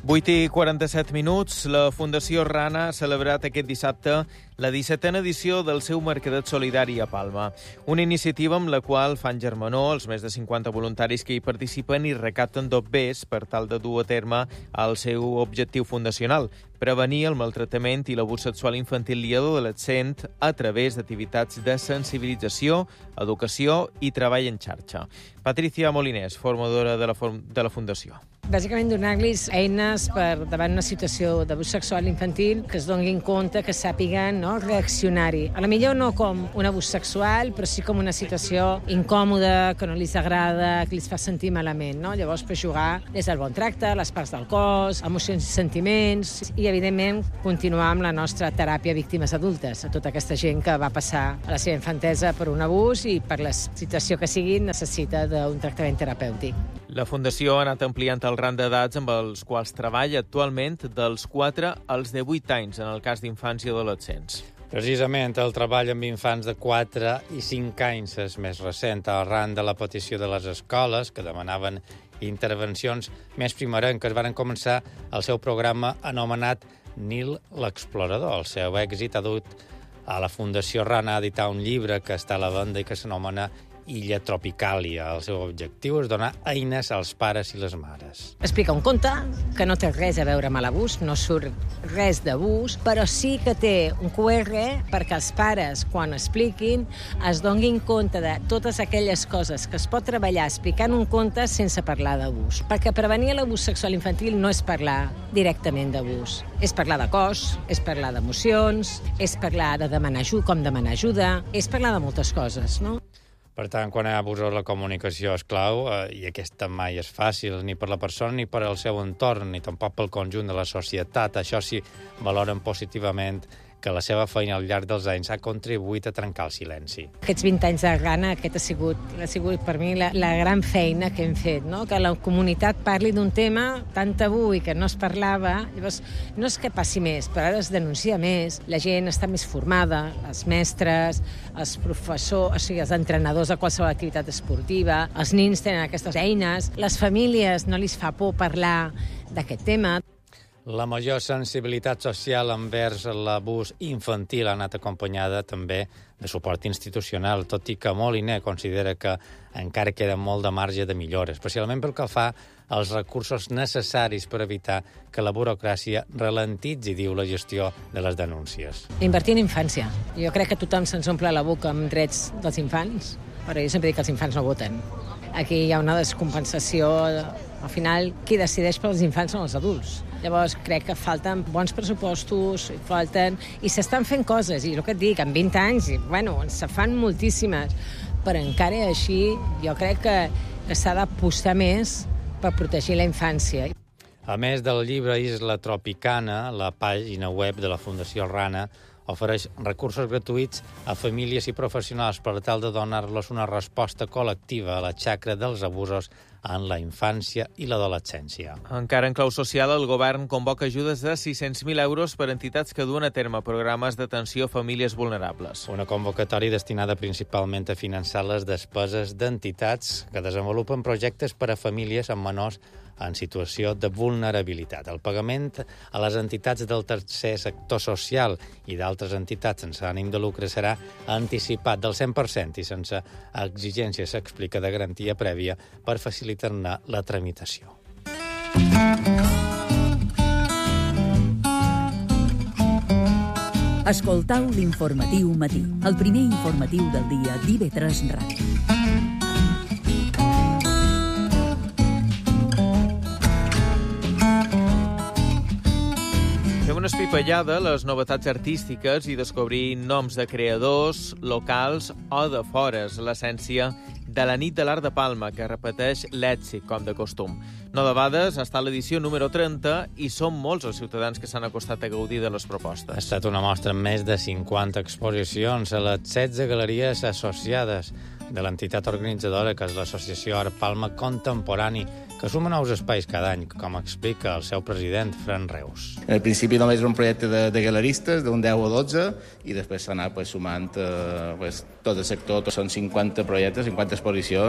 8:47. La Fundació Rana ha celebrat aquest dissabte la 17a edició del seu Mercadet Solidari a Palma. Una iniciativa amb la qual fan germanor els més de 50 voluntaris que hi participen i recapten dobbers per tal de dur a terme el seu objectiu fundacional, prevenir el maltractament i l'abús sexual infantil i adolescent a través d'activitats de sensibilització, educació i treball en xarxa. Patricia Molinés, formadora de la Fundació. Bàsicament donar-los eines per davant una situació d'abús sexual infantil, que es donin compte, que sàpiguen reaccionar-hi. A la millor no com un abús sexual, però sí com una situació incòmoda, que no els agrada, que els fa sentir malament. Llavors, per jugar des del bon tracte, les parts del cos, emocions i sentiments, i, evidentment, continuar amb la nostra teràpia a víctimes adultes, a tota aquesta gent que va passar a la seva infantesa per un abús i per la situació que sigui necessita d'un tractament terapèutic. La Fundació ha anat ampliant el rang d'edats amb els quals treballa actualment dels 4 als 18 anys, en el cas d'infants i adolescents. Precisament el treball amb infants de 4 i 5 anys és més recent, arran de la petició de les escoles, que demanaven intervencions més primerenques. Varen començar el seu programa anomenat Nil l'Explorador. El seu èxit ha dut a la Fundació Rana a editar un llibre que està a la venda i que s'anomena Illa Tropicàlia. El seu objectiu és donar eines als pares i les mares. Explica un conte que no té res a veure amb l'abús, no surt res d'abús, però sí que té un QR perquè els pares, quan expliquin, es donin compte de totes aquelles coses que es pot treballar explicant un conte sense parlar d'abús. Perquè prevenir l'abús sexual infantil no és parlar directament d'abús. És parlar de cos, és parlar d'emocions, és parlar de demanar ajuda, com demanar ajuda, és parlar de moltes coses, no? Per tant, quan hi ha abusos, la comunicació és clau, i aquesta mai és fàcil, ni per la persona ni per al seu entorn, ni tampoc pel conjunt de la societat. Això sí, valoren positivament que la seva feina al llarg dels anys ha contribuït a trencar el silenci. Aquests 20 anys de Rana, aquest ha sigut per mi la gran feina que hem fet, que la comunitat parli d'un tema tan tabú i que no es parlava. Llavors, no és que passi més, però ara es denuncia més, la gent està més formada, els mestres, els professors, o sigui, els entrenadors de qualsevol activitat esportiva, els nins tenen aquestes eines, les famílies no els fa por parlar d'aquest tema. La major sensibilitat social envers l'abús infantil ha anat acompanyada també de suport institucional, tot i que Moliner considera que encara queda molt de marge de millora, especialment pel que fa als recursos necessaris per evitar que la burocràcia ralentitzi, diu, la gestió de les denúncies. Invertir en infància. Jo crec que tothom se'ns omple la boca amb drets dels infants, però jo sempre dic que els infants no voten. Aquí hi ha una descompensació. Al final, qui decideix pels infants són els adults. Llavors, crec que falten bons pressupostos, i s'estan fent coses, i el que et dic, en 20 anys, se fan moltíssimes, però encara així jo crec que s'ha d'apostar més per protegir la infància. A més del llibre Isla Tropicana, la pàgina web de la Fundació Rana ofereix recursos gratuïts a famílies i professionals per tal de donar-los una resposta col·lectiva a la xacra dels abusos en la infància i l'adolescència. Encara en clau social, el govern convoca ajudes de 600.000 euros per a entitats que duen a terme programes d'atenció a famílies vulnerables. Una convocatòria destinada principalment a finançar les despeses d'entitats que desenvolupen projectes per a famílies amb menors en situació de vulnerabilitat. El pagament a les entitats del tercer sector social i d'altres entitats sense ànim de lucre serà anticipat del 100% i sense exigències, s'explica, de garantia prèvia per facilitar-ne la tramitació. Escoltau l'informatiu matí, el primer informatiu del dia d'IV3 Ràdio. Fem una espipallada a les novetats artístiques i descobrir noms de creadors locals o de fores, l'essència de la nit de l'art de Palma, que repeteix l'èxit, com de costum. No debades, està l'edició número 30 i són molts els ciutadans que s'han acostat a gaudir de les propostes. Ha estat una mostra amb més de 50 exposicions a les 16 galeries associades de l'entitat organitzadora, que és l'Associació Art Palma Contemporani, que suma nous espais cada any, com explica el seu president, Fran Reus. En el principi només era un projecte de galeristes, d'un 10 o 12, i després s'ha anat sumant tot el sector. Són 50 projectes, 50 exposicions,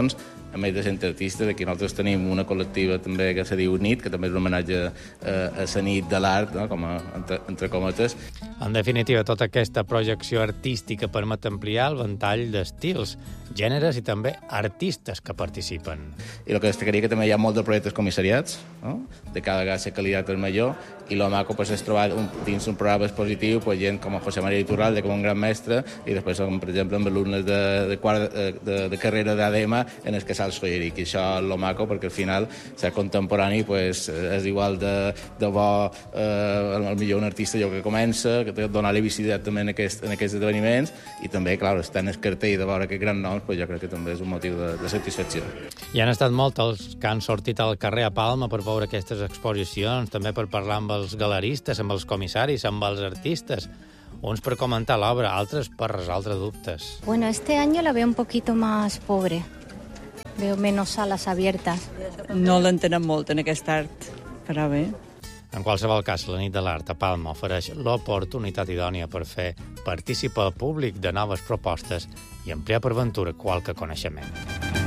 a més de 100 artistes. Aquí nosaltres tenim una col·lectiva també que se diu NIT, que també és un homenatge a la nit de l'art, no? Com a, entre cometes. En definitiva, tota aquesta projecció artística permet ampliar el ventall d'estils, gèneres i també artistes que participen. I el que destacaria que també hi ha molts de projectes comissariats, no? De cada vegada la qualitat és millor, i lo maco pues, és trobar dins un programa expositiu pues, gent com José María Iturralde, com un gran mestre, i després, per exemple, amb alumnes de carrera d'ADM en el Casal Solleric. I això és lo maco, perquè al final ser contemporani pues, és igual de bo, potser un artista que comença, que donar-li visibilitat també en aquests esdeveniments, i també, clar, estar en el cartell de veure aquests grans noms, pues, jo crec que també és un motiu de satisfacció. Hi han estat molts els que han sortit al carrer a Palma per veure aquestes exposicions, també per parlar amb els galeristes, amb els comissaris, amb els artistes, uns per comentar l'obra, altres per resoldre dubtes. Bueno, este año la veo un poquito más pobre. Veo menos salas abiertas. No l'entenen molt en aquest art, però bé. En qualsevol cas, la nit de l'art a Palma ofereix l'oportunitat idònia per fer participar al públic de noves propostes i ampliar per ventura qualque coneixement.